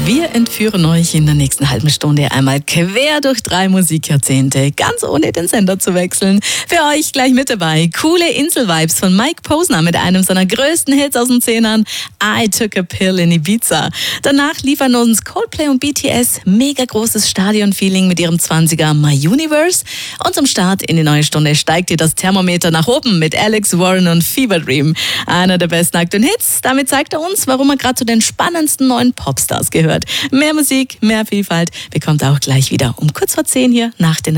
Wir entführen euch in der nächsten halben Stunde einmal quer durch 3 Musikjahrzehnte, ganz ohne den Sender zu wechseln. Für euch gleich mit dabei coole Insel-Vibes von Mike Posner mit einem seiner größten Hits aus den 10ern, I Took a Pill in Ibiza. Danach liefern uns Coldplay und BTS mega großes Stadion-Feeling mit ihrem 20er My Universe. Und zum Start in die neue Stunde steigt ihr das Thermometer nach oben mit Alex Warren und Fever Dream. Einer der besten aktuellen Hits. Damit zeigt er uns, warum er gerade zu den spannendsten neuen Popstars gehört. Mehr Musik, mehr Vielfalt bekommt er auch gleich wieder um kurz vor 10 hier nach den